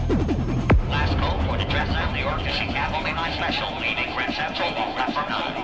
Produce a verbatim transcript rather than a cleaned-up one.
Last call for the dresser, the York to Chicago Midnight Special, leaving Grand Central on platform nine.